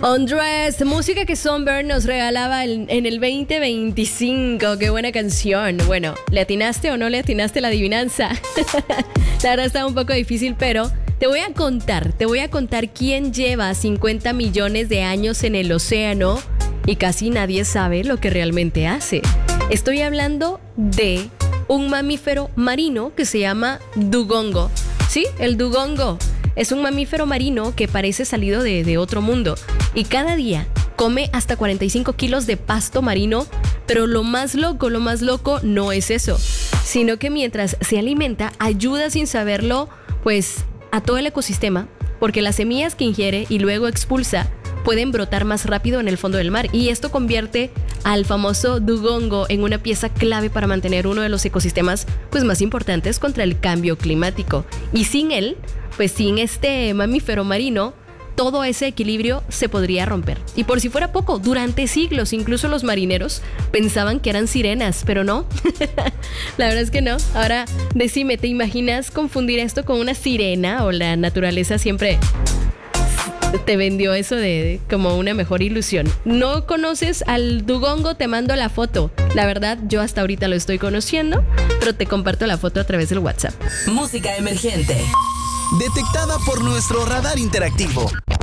Undressed, música que Songbird nos regalaba en el 2025. Qué buena canción. Bueno, ¿le atinaste o no le atinaste la adivinanza? La verdad está un poco difícil, pero te voy a contar quién lleva 50 millones de años en el océano y casi nadie sabe lo que realmente hace. Estoy hablando de un mamífero marino que se llama dugongo. Sí, el dugongo. Es un mamífero marino que parece salido de otro mundo y cada día come hasta 45 kilos de pasto marino, pero lo más loco no es eso, sino que mientras se alimenta ayuda sin saberlo pues a todo el ecosistema, porque las semillas que ingiere y luego expulsa pueden brotar más rápido en el fondo del mar y esto convierte al famoso dugongo en una pieza clave para mantener uno de los ecosistemas pues más importantes contra el cambio climático. Y sin él, pues sin este mamífero marino, todo ese equilibrio se podría romper. Y por si fuera poco, durante siglos incluso los marineros pensaban que eran sirenas, pero no. La verdad es que no. Ahora, decime, ¿te imaginas confundir esto con una sirena o la naturaleza siempre te vendió eso de como una mejor ilusión? ¿No conoces al dugongo? Te mando la foto. La verdad, yo hasta ahorita lo estoy conociendo, pero te comparto la foto a través del WhatsApp. Música emergente. Detectada por nuestro radar interactivo.